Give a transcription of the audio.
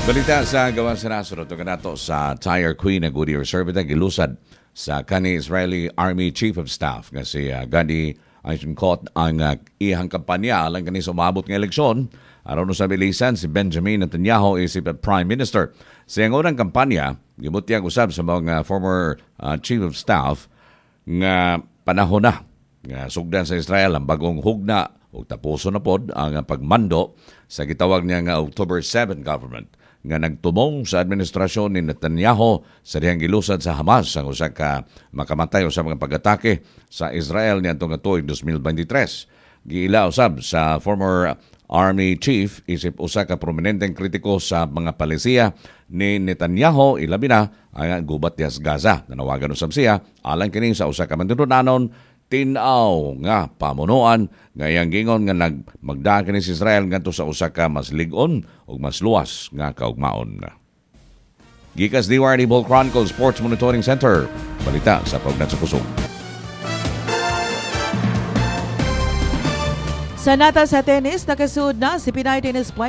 Balita sa gawa sa nasunod nato sa Tire Queen na Goodyear Servita gilusad sa kani Israeli Army Chief of Staff nga si Gadi Eisenkot ang iyang kampanya alang kani sa umabot nga eleksyon. Aron sa bilisan si Benjamin Netanyahu isip Prime Minister. Sa iyang unang kampanya, gibutyag usab sa mga former Chief of Staff nga panahon na nga sugdan sa Israel ang bagong hugna o tapuso na pod ang pagmando sa gitawag niya nga October 7 government nga nagtumong sa administrasyon ni Netanyahu sa dihang gilusad sa Hamas ang usa ka makamatay sa mga pag-atake sa Israel niadtong tuig 2023. Giila usab sa former Army Chief isip usa ka prominenteng kritiko sa mga palisiya ni Netanyahu ilabi na ang gubat sa Gaza. Nanawagan usab siya alang kini sa usa ka mandunanon tinaw nga pamunuan nga iyang gingon nga magdaan kini sa Israel ngadto sa usa ka mas lig-on ug mas luwas nga kaugmaon. Gikas DWRD Ball Chronicle Sports Monitoring Center, balita sa Paugnat sa Kusog. Sa nata sa tennis, nakasuod na si Pinay Tennis Player